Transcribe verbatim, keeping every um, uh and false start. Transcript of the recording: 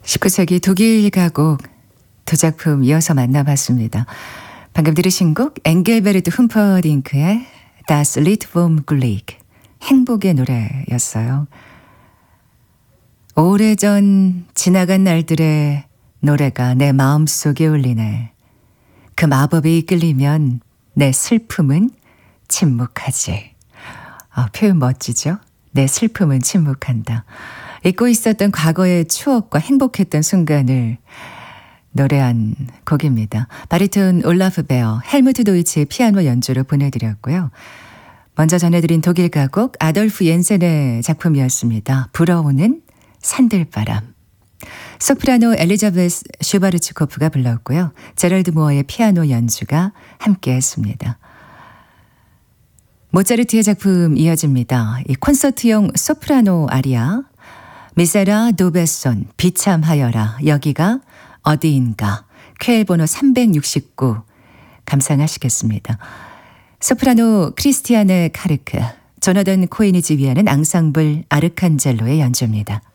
십구 세기 독일 가곡 두 작품 이어서 만나봤습니다. 방금 들으신 곡 엥겔베르트 흠퍼딩크의 Das Lied vom Glück, 행복의 노래였어요. 오래전 지나간 날들의 노래가 내 마음속에 울리네. 그 마법에 이끌리면 내 슬픔은 침묵하지. 아, 표현 멋지죠? 내 슬픔은 침묵한다. 잊고 있었던 과거의 추억과 행복했던 순간을 노래한 곡입니다. 바리톤 올라프 베어, 헬무트 도이치의 피아노 연주로 보내드렸고요. 먼저 전해드린 독일 가곡 아돌프 옌센의 작품이었습니다. 불어오는 산들바람. 소프라노 엘리자베스 슈바르츠코프가 불렀고요. 제럴드 무어의 피아노 연주가 함께했습니다. 모차르트의 작품 이어집니다. 이 콘서트용 소프라노 아리아 미세라 도베손 비참하여라 여기가 어디인가 쾌엘 번호 삼백육십구 감상하시겠습니다. 소프라노 크리스티아네 카르크, 조나단 코인이 지휘하는 앙상블 아르칸젤로의 연주입니다.